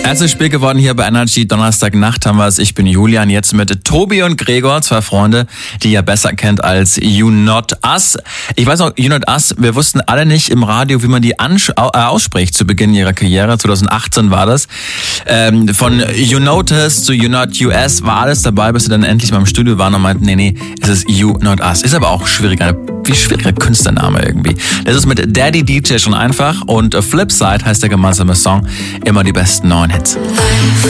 Erstes Spiel geworden hier bei Energy. Donnerstagnacht haben wir es. Ich bin Julian, jetzt mit Tobi und Gregor, zwei Freunde, die ihr besser kennt als You Not Us. Ich weiß noch, You Not Us, wir wussten alle nicht im Radio, wie man die ausspricht zu Beginn ihrer Karriere. 2018 war das. Von You Notice zu You Not US war alles dabei, bis sie dann endlich mal im Studio waren und meinten, nee, es ist You Not Us. Ist aber auch schwieriger Künstlername irgendwie. Das ist mit Daddy DJ schon einfach und Flipside heißt der gemeinsame Song. Immer die besten neuen Hits.